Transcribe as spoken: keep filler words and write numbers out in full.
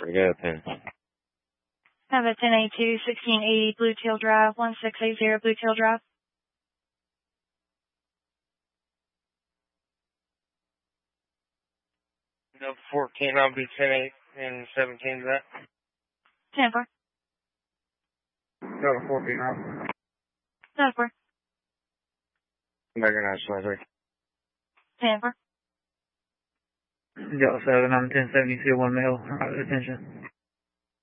We got a pin. Have a ten eighty-two, sixteen eighty Blue Tail Drive, one six eight zero Blue Tail Drive. Delta fourteen, I'll be ten eight and seventeen to that. ten four. Delta fourteen out. ten four. Mega nine twenty-three. ten four. Delta seven, I'm ten seventy-two, one male, right, attention.